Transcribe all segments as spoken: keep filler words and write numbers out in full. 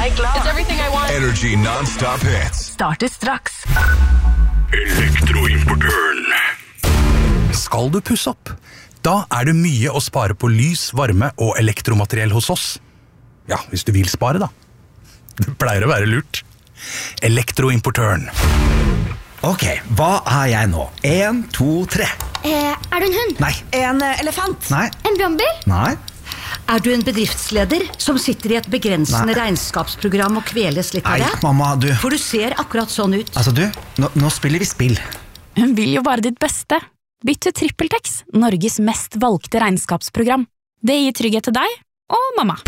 It's everything I want. Energy non-stop hits. Starter straks. Elektroimportøren. Skal du pusse opp? Da er det mye å spare på lys, varme og elektromateriell hos oss. Ja, hvis du vil spare da. Det pleier å være lurt. Elektroimportøren. Ok, hva er jeg nå? En, to, tre. Eh, er du en hund? Nei. En uh, elefant? Nei. En brannbil? Nei. Er du en bedriftsleder som sitter i et begrensende Nei. regnskapsprogram og kveles litt av Nei, det? mamma, du. For du ser akkurat sånn ut. Altså du, nå, nå spiller vi spill. Hun vil jo bare ditt beste. Bytt til TrippelTex, Norges mest valgte regnskapsprogram. Det gir trygghet til deg og mamma.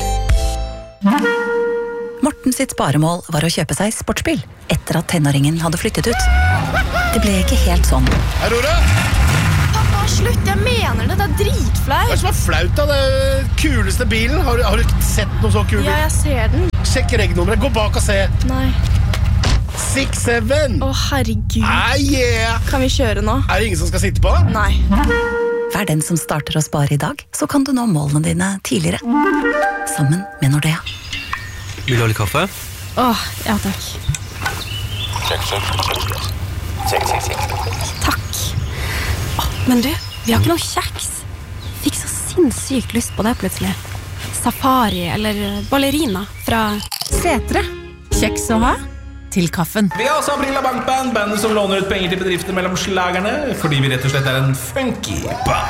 Morten sitt sparemål var å kjøpe seg sportsbil etter at tenåringen hadde flyttet ut. Det ble ikke helt sånn. Aurora! Pappa, slutt, jeg mener det, det er dritflaut. Hva er det som er flaut da? Det er kuleste bilen. Har, du- har du sett noe så kul bil? Ja, jeg ser den. Sjekk regnummeret, gå bak og se. Nei. seks syv. Å, herregud. Ah, yeah! Kan vi kjøre nå? Er det ingen som skal sitte på? Nei. Vær den som starter å spare i dag, så kan du nå målene dine tidligere. Sammen med Nordea. Vil du ha litt kaffe? Åh, ja takk. Sjekk, sjekk. Sjekk, sjekk, sjekk. Takk. Åh, men du, vi har ikke noe kjeks. Fikk så sinnssykt lyst på det plutselig. Safari eller ballerina fra Setre. Kjeks å ha til kaffen. Vi har også Aprila Bankband, bandet som låner ut penger til bedrifter mellom slagerne, fordi vi rett og slett er en funky band.